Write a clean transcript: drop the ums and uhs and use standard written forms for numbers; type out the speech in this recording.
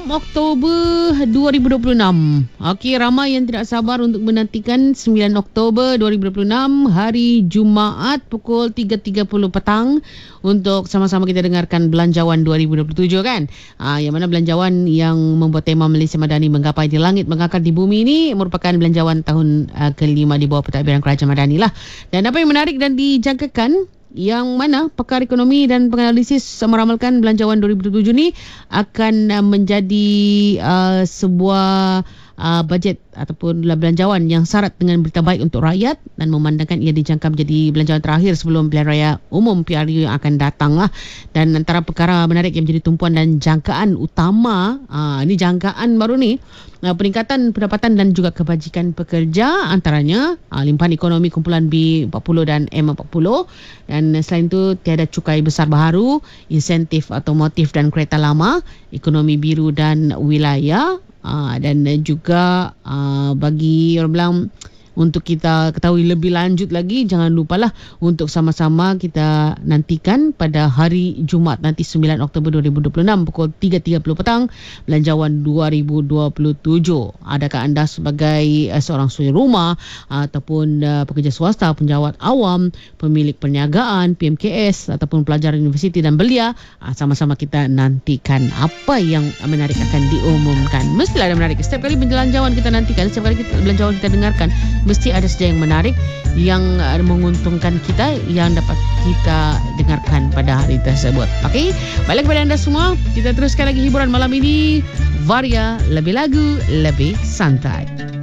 Oktober 2026. Okey, ramai yang tidak sabar untuk menantikan 9 Oktober 2026, hari Jumaat pukul 3.30 petang untuk sama-sama kita dengarkan Belanjawan 2027 kan. Yang mana belanjawan yang membuat tema Malaysia Madani menggapai di langit mengakar di bumi ini merupakan belanjawan tahun kelima di bawah pentadbiran Kerajaan Madani lah. Dan apa yang menarik dan dijangkakan, yang mana pakar ekonomi dan penganalisis meramalkan belanjawan 2027 ni akan menjadi sebuah bajet ataupun belanjawan yang syarat dengan berita baik untuk rakyat dan memandangkan ia dijangka menjadi belanjawan terakhir sebelum pilihan raya umum PRU yang akan datang lah. Dan antara perkara menarik yang menjadi tumpuan dan jangkaan utama, ini jangkaan baru ni, peningkatan pendapatan dan juga kebajikan pekerja, antaranya limpahan ekonomi kumpulan B40 dan M40, dan selain itu tiada cukai besar baharu, insentif otomotif dan kereta lama, ekonomi biru dan wilayah. Dan juga bagi orang bilang, untuk kita ketahui lebih lanjut lagi, jangan lupalah untuk sama-sama kita nantikan pada hari Jumaat nanti 9 Oktober 2026 pukul 3.30 petang Belanjawan 2027. Adakah anda sebagai seorang suri rumah ataupun pekerja swasta, penjawat awam, pemilik perniagaan, PMKS ataupun pelajar universiti dan belia, sama-sama kita nantikan apa yang menarik akan diumumkan. Mestilah ada menarik. Setiap kali belanjawan kita nantikan, setiap kali belanjawan kita dengarkan, mesti ada saja yang menarik, yang menguntungkan kita, yang dapat kita dengarkan pada hari tersebut. Okey, balik kepada anda semua. Kita teruskan lagi hiburan malam ini. Varia, lebih lagu, lebih santai.